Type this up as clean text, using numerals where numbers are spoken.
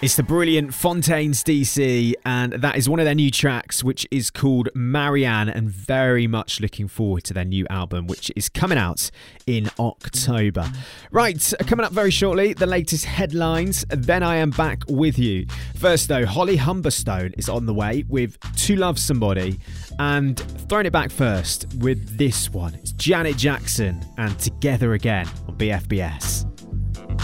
It's the brilliant Fontaines DC, and that is one of their new tracks, which is called Marianne, and very much looking forward to their new album, which is coming out in October. Right, coming up very shortly, the latest headlines, then I am back with you. First though, Holly Humberstone is on the way with To Love Somebody, and throwing it back first with this one. It's Janet Jackson and Together Again on BFBS.